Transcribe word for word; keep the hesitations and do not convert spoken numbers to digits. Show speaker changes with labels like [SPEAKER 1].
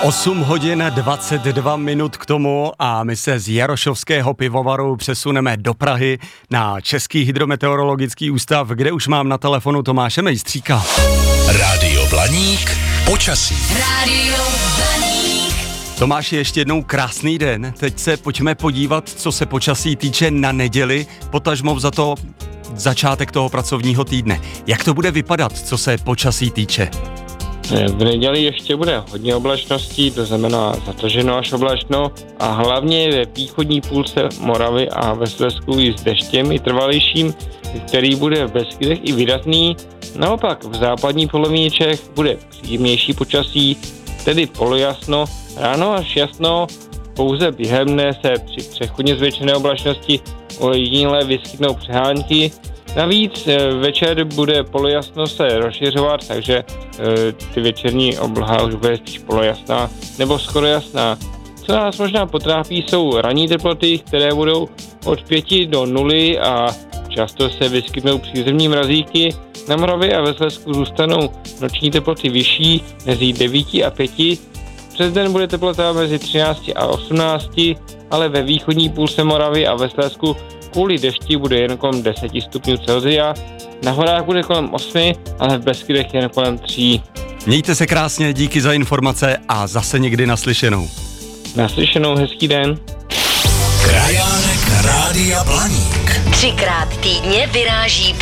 [SPEAKER 1] osm hodin dvacet dva minut k tomu a my se z Jarošovského pivovaru přesuneme do Prahy na Český hydrometeorologický ústav, kde už mám na telefonu Tomáše Mejstříka.
[SPEAKER 2] Rádio Blaník, počasí.
[SPEAKER 3] Rádio Blaník.
[SPEAKER 1] Tomáši, ještě jednou krásný den. Teď se pojďme podívat, co se počasí týče na neděli, potažmo za to začátek toho pracovního týdne. Jak to bude vypadat, co se počasí týče?
[SPEAKER 4] V neděli ještě bude hodně oblačností, to znamená zataženo až oblačno a hlavně ve východní půlce Moravy a ve Slezsku i s deštěm i trvalejším, který bude v Beskydech i výrazný. Naopak v západní polovině Čech bude příjemnější počasí, tedy polojasno, ráno až jasno, pouze během dne se při přechodně zvětšené oblačnosti ojediněle vyskytnou přehánky. Navíc večer bude polojasno se rozšiřovat, takže e, ty večerní obloha už bude spíš polojasná nebo skoro jasná. Co nás možná potrápí, jsou ranní teploty, které budou od pěti do nuly a často se vyskytnou přízemní mrazíky. Na Moravě a ve Slezsku zůstanou noční teploty vyšší mezi devíti a pěti. Přes den bude teplota mezi třinácti a osmnácti, ale ve východní půlce Moravy a ve Slezsku kvůli dešti bude jen kolem deseti stupňů Celsia. Na horách bude kolem osmi, ale v Beskydech jen kolem tří.
[SPEAKER 1] Mějte se krásně, díky za informace a zase někdy naslyšenou.
[SPEAKER 4] Naslyšenou, hezký den.
[SPEAKER 2] Krajánek Rádia Blaník.
[SPEAKER 3] Třikrát týdně vyráží